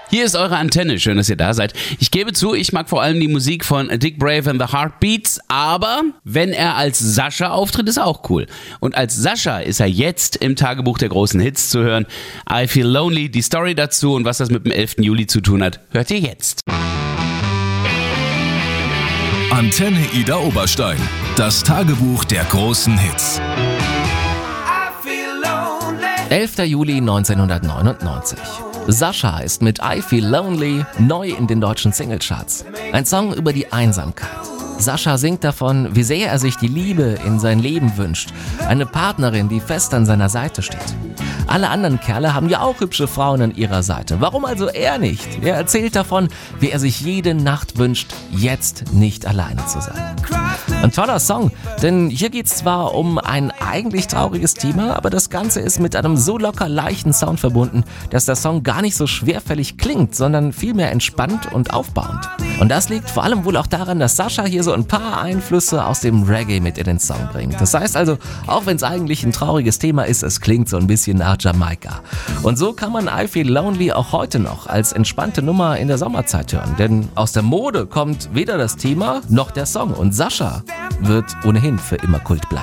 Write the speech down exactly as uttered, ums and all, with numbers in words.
Hier ist eure Antenne, schön, dass ihr da seid. Ich gebe zu, ich mag vor allem die Musik von Dick Brave and the Heartbeats, aber wenn er als Sascha auftritt, ist auch cool. Und als Sascha ist er jetzt im Tagebuch der großen Hits zu hören. I Feel Lonely, die Story dazu und was das mit dem elften Juli zu tun hat, hört ihr jetzt. Antenne Ida Oberstein, das Tagebuch der großen Hits. elfter Juli neunzehnhundertneunundneunzig. Sascha ist mit I Feel Lonely neu in den deutschen Singlecharts. Ein Song über die Einsamkeit. Sascha singt davon, wie sehr er sich die Liebe in sein Leben wünscht. Eine Partnerin, die fest an seiner Seite steht. Alle anderen Kerle haben ja auch hübsche Frauen an ihrer Seite. Warum also er nicht? Er erzählt davon, wie er sich jede Nacht wünscht, jetzt nicht alleine zu sein. Ein toller Song, denn hier geht es zwar um ein eigentlich trauriges Thema, aber das Ganze ist mit einem so locker leichten Sound verbunden, dass der Song gar nicht so schwerfällig klingt, sondern vielmehr entspannt und aufbauend. Und das liegt vor allem wohl auch daran, dass Sascha hier so ein paar Einflüsse aus dem Reggae mit in den Song bringt. Das heißt also, auch wenn es eigentlich ein trauriges Thema ist, es klingt so ein bisschen nach Jamaika. Und so kann man I Feel Lonely auch heute noch als entspannte Nummer in der Sommerzeit hören. Denn aus der Mode kommt weder das Thema noch der Song. Und Sascha wird ohnehin für immer Kult bleiben.